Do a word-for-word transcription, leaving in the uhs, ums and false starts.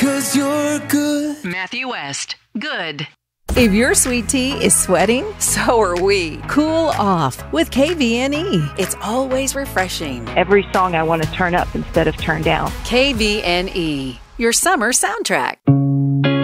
'cause you're good. Matthew West, good. If your sweet tea is sweating, so are we. Cool off with K V N E. It's always refreshing. Every song I want to turn up instead of turn down. K V N E, your summer soundtrack.